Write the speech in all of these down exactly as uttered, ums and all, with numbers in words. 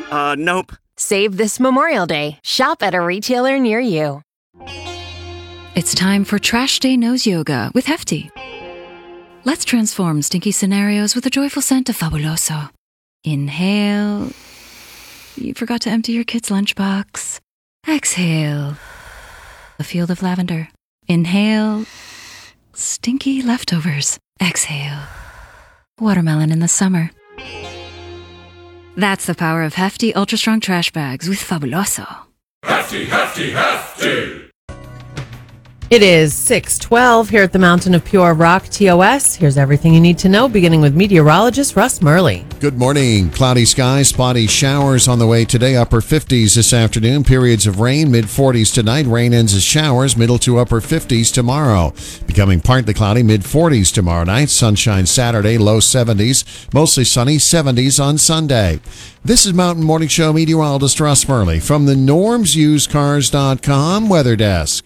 Uh, nope. Save this Memorial Day. Shop at a retailer near you. It's time for Trash Day Nose Yoga with Hefty. Let's transform stinky scenarios with a joyful scent of Fabuloso. Inhale. You forgot to empty your kid's lunchbox. Exhale. A field of lavender. Inhale. Stinky leftovers. Exhale. Watermelon in the summer. That's the power of Hefty Ultra Strong Trash Bags with Fabuloso. Hefty, hefty, hefty! It is six twelve here at the Mountain of Pure Rock T O S. Here's everything you need to know, beginning with meteorologist Russ Murley. Good morning. Cloudy skies, spotty showers on the way today. Upper fifties this afternoon. Periods of rain, mid forties tonight. Rain ends as showers, middle to upper fifties tomorrow. Becoming partly cloudy, mid forties tomorrow night. Sunshine Saturday, low seventies. Mostly sunny, seventies on Sunday. This is Mountain Morning Show meteorologist Russ Murley from the norms used cars dot com weather desk.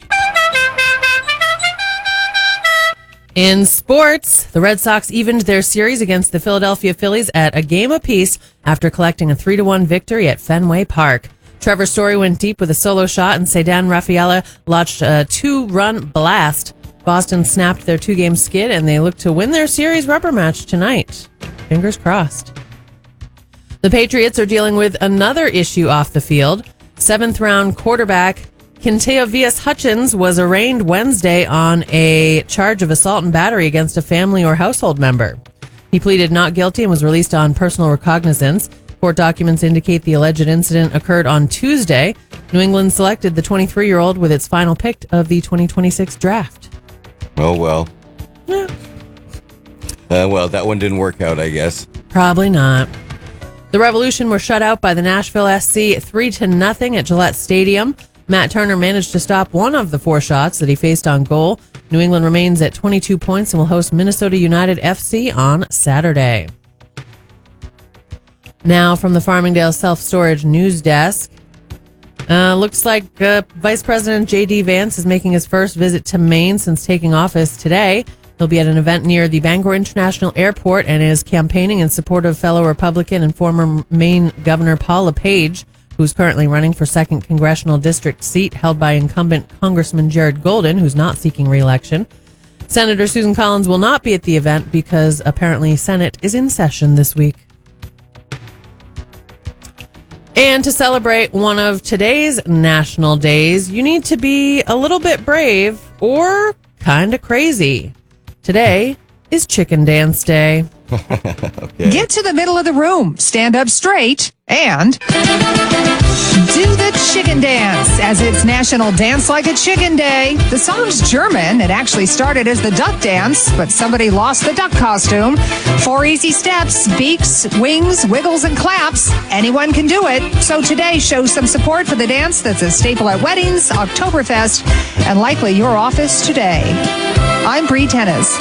In sports, the Red Sox evened their series against the Philadelphia Phillies at a game apiece after collecting a three to one victory at Fenway Park. Trevor Story went deep with a solo shot, and Ceddanne Rafaela launched a two-run blast. Boston snapped their two-game skid, and they look to win their series rubber match tonight. Fingers crossed. The Patriots are dealing with another issue off the field. Seventh-round quarterback Quintevious Hutchins was arraigned Wednesday on a charge of assault and battery against a family or household member. He pleaded not guilty and was released on personal recognizance. Court documents indicate the alleged incident occurred on Tuesday. New England selected the twenty-three-year-old with its final pick of the twenty twenty-six draft. Oh, well. Yeah. Uh, well, that one didn't work out, I guess. Probably not. The Revolution were shut out by the Nashville S C three to nothing at Gillette Stadium. Matt Turner managed to stop one of the four shots that he faced on goal. New England remains at twenty-two points and will host Minnesota United F C on Saturday. Now from the Farmingdale Self-Storage News Desk. Uh, looks like uh, Vice President J D. Vance is making his first visit to Maine since taking office today. He'll be at an event near the Bangor International Airport and is campaigning in support of fellow Republican and former Maine Governor Paul LePage, who's currently running for second congressional district seat held by incumbent Congressman Jared Golden, who's not seeking re-election. Senator Susan Collins will not be at the event because apparently Senate is in session this week. And to celebrate one of today's national days, you need to be a little bit brave or kind of crazy. Today is Chicken Dance Day. Okay. Get to the middle of the room, stand up straight, and do the chicken dance as it's National Dance Like a Chicken Day. The song's German. It actually started as the duck dance, but somebody lost the duck costume. Four easy steps, beaks, wings, wiggles, and claps. Anyone can do it. So today shows some support for the dance that's a staple at weddings, Oktoberfest, and likely your office today. I'm Bree Tennis.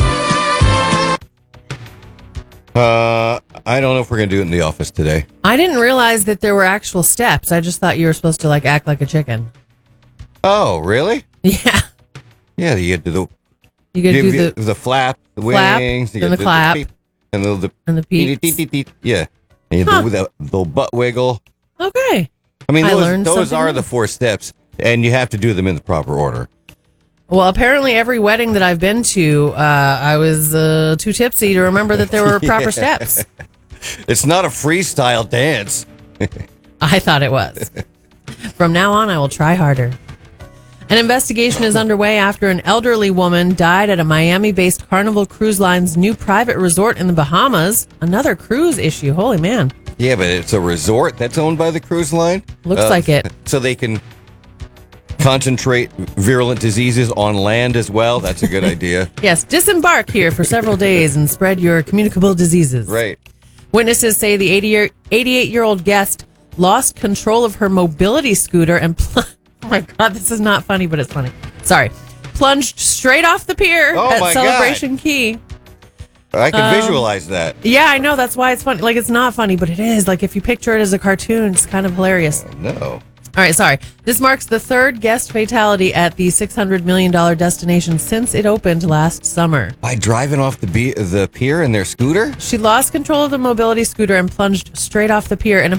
Uh, I don't know if we're going to do it in the office today. I didn't realize that there were actual steps. I just thought you were supposed to like act like a chicken. Oh, really? Yeah. Yeah, you get to the You could do the, the flap, the flap, wings, you then get the clap, beep, and the, the and the peeps. Yeah. And you Huh. do the, the butt wiggle. Okay. I mean, I those, learned those something are new. the four steps, and you have to do them in the proper order. Well, apparently every wedding that I've been to, uh, I was uh, too tipsy to remember that there were proper Yeah. steps. It's not a freestyle dance. I thought it was. From now on, I will try harder. An investigation is underway after an elderly woman died at a Miami-based Carnival Cruise Line's new private resort in the Bahamas. Another cruise issue. Holy man. Yeah, but it's a resort that's owned by the cruise line. Looks like it. So they can concentrate virulent diseases on land as well. That's a good idea. Yes, disembark here for several days and spread your communicable diseases. Right. Witnesses say the eighty-eight-year-old guest lost control of her mobility scooter and... Pl- oh my God, this is not funny, but it's funny. Sorry. Plunged straight off the pier Oh my at Celebration Key. I can Um, visualize that. Yeah, I know. That's why it's funny. Like, it's not funny, but it is. Like, if you picture it as a cartoon, it's kind of hilarious. No. All right, sorry. This marks the third guest fatality at the six hundred million dollars destination since it opened last summer. By driving off the be- the pier in their scooter? She lost control of the mobility scooter and plunged straight off the pier. And